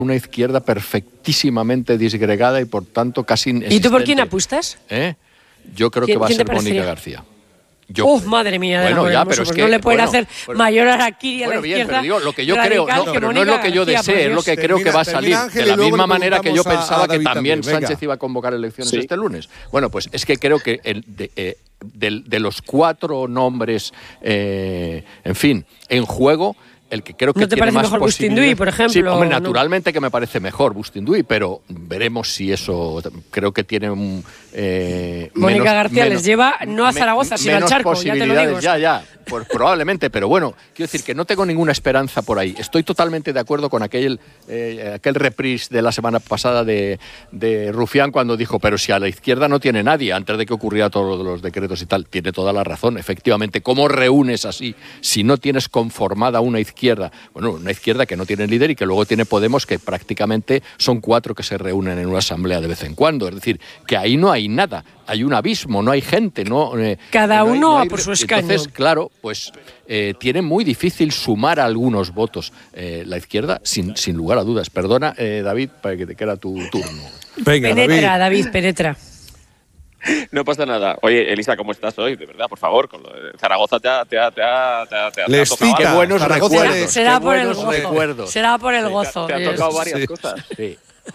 una izquierda perfectísimamente disgregada y por tanto casi inexistente. ¿Y tú por quién apuestas? Yo creo que va a ser Mónica García. Madre mía, bueno, ya, pero es que no le pueden hacer mayor harakiri a la izquierda. Pero digo, lo que yo creo, pero no es lo que yo desee, es lo que creo que va a salir. De la misma manera que yo pensaba que también Sánchez iba a convocar elecciones este lunes. Bueno, pues es que creo que de los 4 nombres, en fin, en juego, el que creo que tiene más posibilidades. ¿No te parece mejor Bustinduy, por ejemplo? Sí, hombre, naturalmente que me parece mejor Bustinduy, pero veremos si eso creo que tiene un Mónica García les lleva no a Zaragoza, sino al charco, ya te lo digo. Ya, pues probablemente, pero bueno, quiero decir que no tengo ninguna esperanza por ahí. Estoy totalmente de acuerdo con aquel reprise de la semana pasada de Rufián cuando dijo, pero si a la izquierda no tiene nadie, antes de que ocurriera todos los decretos y tal. Tiene toda la razón, efectivamente. ¿Cómo reúnes así si no tienes conformada una izquierda? Bueno, una izquierda que no tiene líder y que luego tiene Podemos, que prácticamente son 4 que se reúnen en una asamblea de vez en cuando. Es decir, que ahí no hay nada, hay un abismo, no hay gente. Cada uno a por su escaño. Entonces, claro, pues tiene muy difícil sumar algunos votos la izquierda, sin lugar a dudas. Perdona, David, para que te quede tu turno. Venga, David, penetra. No pasa nada. Oye, Elisa, ¿cómo estás hoy? De verdad, por favor, con lo de Zaragoza te ha tocado. Qué buenos recuerdos. Será por el gozo. Será por el gozo. Te han tocado varias cosas. Sí.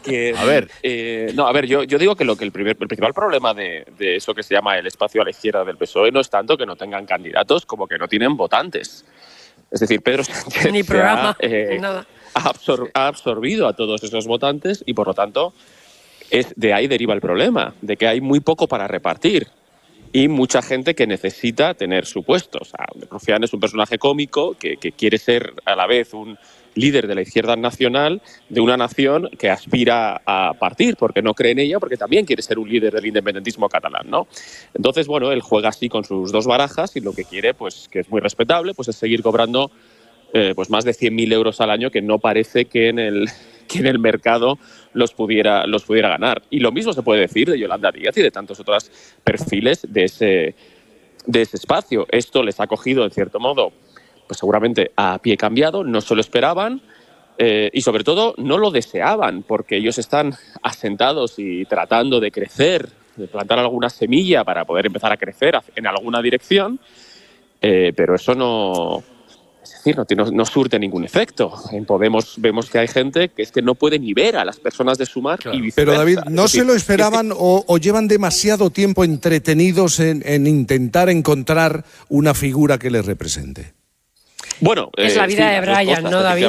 Yo digo que el principal problema de eso que se llama el espacio a la izquierda del PSOE no es tanto que no tengan candidatos como que no tienen votantes. Es decir, Pedro Sánchez ni programa, ha absorbido a todos esos votantes y por lo tanto de ahí deriva el problema, de que hay muy poco para repartir y mucha gente que necesita tener su puesto. O sea, Rufián es un personaje cómico que quiere ser a la vez un líder de la izquierda nacional de una nación que aspira a partir, porque no cree en ella, porque también quiere ser un líder del independentismo catalán, ¿no? Entonces, bueno, él juega así con sus 2 barajas y lo que quiere, pues que es muy respetable, pues es seguir cobrando pues más de 100.000 euros al año, que no parece que en el mercado los pudiera ganar. Y lo mismo se puede decir de Yolanda Díaz y de tantos otros perfiles de ese espacio. Esto les ha cogido, en cierto modo, pues seguramente a pie cambiado, no se lo esperaban y sobre todo no lo deseaban, porque ellos están asentados y tratando de crecer, de plantar alguna semilla para poder empezar a crecer en alguna dirección, pero eso no surte ningún efecto. En Podemos vemos que hay gente que es que no puede ni ver a las personas de Sumar y viceversa. Pero David, ¿no se lo esperaban o llevan demasiado tiempo entretenidos en intentar encontrar una figura que les represente? Bueno, es la vida de Brian, ¿no, David?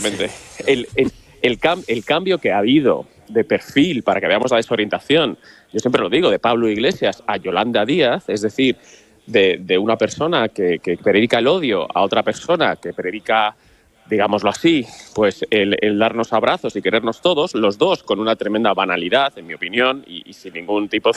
El cambio que ha habido de perfil, para que veamos la desorientación, yo siempre lo digo, de Pablo Iglesias a Yolanda Díaz, es decir, de una persona que predica el odio a otra persona que predica, digámoslo así, pues el darnos abrazos y querernos todos, los dos con una tremenda banalidad, en mi opinión, y sin ningún tipo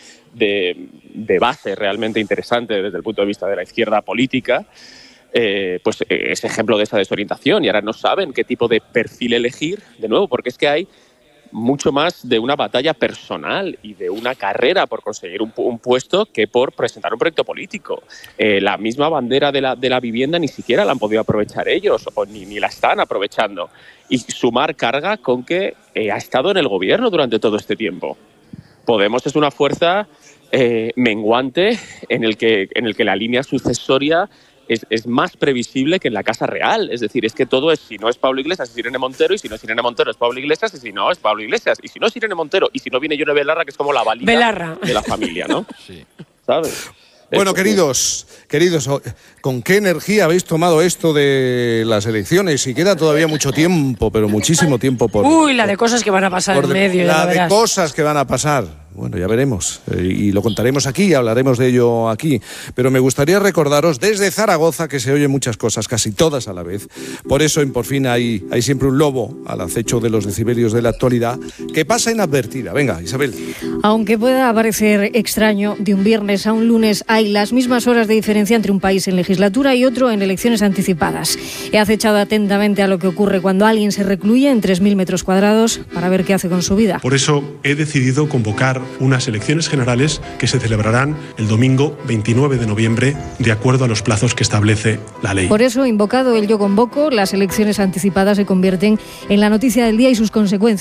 de base realmente interesante desde el punto de vista de la izquierda política. Pues es ejemplo de esa desorientación y ahora no saben qué tipo de perfil elegir, de nuevo, porque es que hay mucho más de una batalla personal y de una carrera por conseguir un puesto que por presentar un proyecto político. La misma bandera de la vivienda ni siquiera la han podido aprovechar ellos o ni la están aprovechando. Y Sumar carga con que ha estado en el gobierno durante todo este tiempo. Podemos es una fuerza menguante en el que la línea sucesoria es más previsible que en la Casa Real. Es decir, es que todo es, si no es Pablo Iglesias, es Irene Montero, y si no es Irene Montero, es Pablo Iglesias, y si no, es Pablo Iglesias. Y si no es Irene Montero, y si no viene Yone Belarra, que es como la válida de la familia, ¿no? Sí. ¿Sabes? Bueno, queridos, ¿con qué energía habéis tomado esto de las elecciones? Y queda todavía mucho tiempo, pero muchísimo tiempo por... La de cosas que van a pasar en medio. La de cosas que van a pasar. Bueno, ya veremos. Y lo contaremos aquí, hablaremos de ello aquí. Pero me gustaría recordaros desde Zaragoza que se oyen muchas cosas, casi todas a la vez. Por eso en Por Fin hay siempre un lobo al acecho de los decibelios de la actualidad que pasa inadvertida. Venga, Isabel. Aunque pueda parecer extraño, de un viernes a un lunes hay las mismas horas de diferencia entre un país en legislatura y otro en elecciones anticipadas. He acechado atentamente a lo que ocurre cuando alguien se recluye en 3.000 metros cuadrados para ver qué hace con su vida. Por eso he decidido convocar unas elecciones generales que se celebrarán el domingo 29 de noviembre, de acuerdo a los plazos que establece la ley. Por eso, invocado el Yo Convoco, las elecciones anticipadas se convierten en la noticia del día y sus consecuencias.